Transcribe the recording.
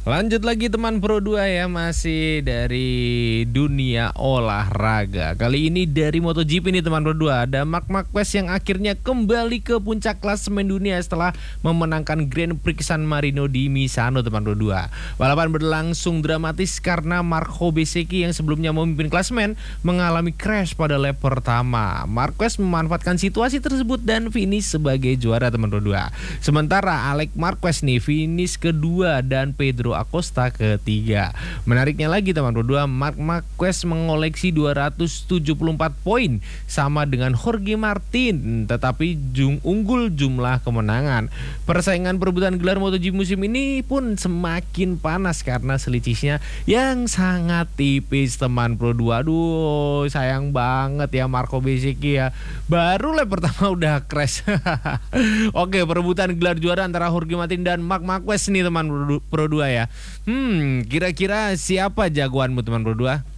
Lanjut lagi teman Pro 2 ya, masih dari dunia olahraga. Kali ini dari MotoGP nih teman Pro 2. Ada Marc Marquez yang akhirnya kembali ke puncak klasemen dunia setelah memenangkan Grand Prix San Marino di Misano teman Pro 2. Balapan berlangsung dramatis karena Marco Bezzecchi yang sebelumnya memimpin klasemen mengalami crash pada lap pertama. Marquez memanfaatkan situasi tersebut dan finish sebagai juara teman Pro 2. Sementara Alex Marquez nih finish kedua dan Pedro Acosta ketiga. Menariknya lagi teman Pro 2, Marc Marquez mengoleksi 274 poin sama dengan Jorge Martin, tetapi unggul jumlah kemenangan. Persaingan perebutan gelar MotoGP musim ini pun semakin panas karena selisihnya yang sangat tipis teman Pro 2. Aduh, sayang banget ya Marco Bezzecchi ya. Baru lap pertama udah crash. Oke, perebutan gelar juara antara Jorge Martin dan Marc Marquez nih teman Pro 2 ya. Kira-kira siapa jagoanmu teman Pro 2?